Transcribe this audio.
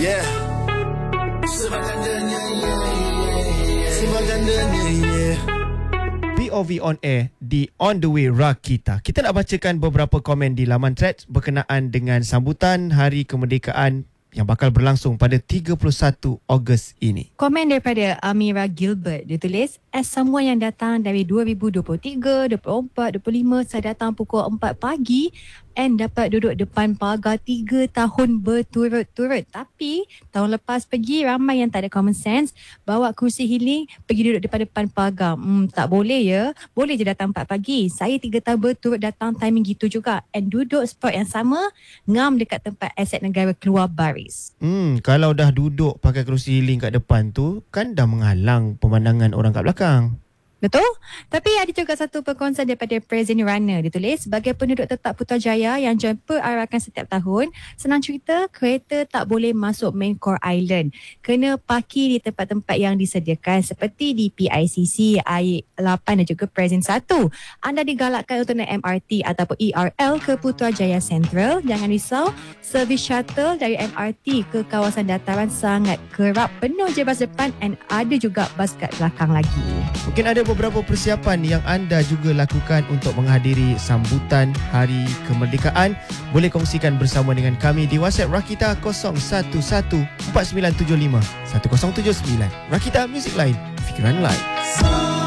Yeah. Sebagandanya, yeah. POV on air di On The Way Rakita. Kita nak bacakan beberapa komen di laman threads berkenaan dengan sambutan Hari Kemerdekaan yang bakal berlangsung pada 31 Ogos ini. Komen daripada Amira Gilbert. Dia tulis, as someone yang datang dari 2023, 24, 25, saya datang pukul 4 pagi and dapat duduk depan pagar 3 tahun berturut-turut. Tapi tahun lepas pergi, ramai yang tak ada common sense, bawa kursi healing, pergi duduk depan-depan pagar. Tak boleh ya. Boleh je datang 4 pagi. Saya 3 tahun berturut datang timing gitu juga. And duduk spot yang sama, ngam dekat tempat aset negara keluar baris. Kalau dah duduk pakai kursi healing kat depan tu, kan dah menghalang pemandangan orang kat belakang. Betul? Tapi ada juga satu perkongsian daripada Present Runner. Dia tulis, sebagai penduduk tetap Putrajaya yang join perarakan setiap tahun, senang cerita, kereta tak boleh masuk main core island. Kena parkir di tempat-tempat yang disediakan seperti di PICC, I8 dan juga Present 1. Anda digalakkan untuk naik MRT ataupun ERL ke Putrajaya Central. Jangan risau, servis shuttle dari MRT ke kawasan dataran sangat kerap penuh je bas depan and ada juga bas kat belakang lagi. Mungkin ada beberapa persiapan yang anda juga lakukan untuk menghadiri sambutan Hari Kemerdekaan. Boleh kongsikan bersama dengan kami di WhatsApp Rakita 011-4975-1079. Rakita, muzik lain, fikiran lain.